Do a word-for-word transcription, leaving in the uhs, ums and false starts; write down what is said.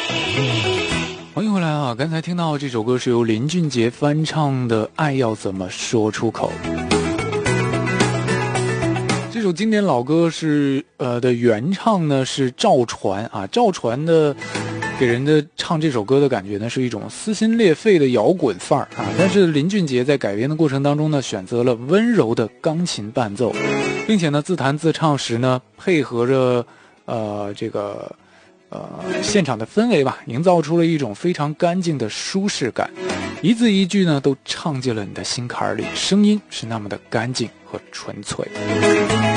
欢迎回来啊！刚才听到这首歌是由林俊杰翻唱的《爱要怎么说出口》。这首经典老歌是呃的原唱呢是赵传啊，赵传的给人的唱这首歌的感觉呢是一种撕心裂肺的摇滚范儿啊，但是林俊杰在改编的过程当中呢选择了温柔的钢琴伴奏，并且呢自弹自唱时呢配合着呃这个呃现场的氛围吧，营造出了一种非常干净的舒适感，一字一句呢都唱进了你的心坎里，声音是那么的干净和纯粹。